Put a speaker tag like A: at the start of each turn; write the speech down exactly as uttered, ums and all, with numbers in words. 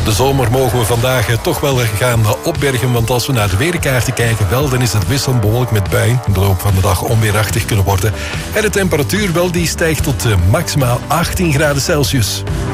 A: De zomer mogen we vandaag toch wel gaan opbergen, want als we naar de weerkaarten kijken, wel, dan is het wisselend bewolkt met buien. In de loop van de dag onweerachtig kunnen worden. En de temperatuur, wel, die stijgt tot maximaal achttien graden Celsius.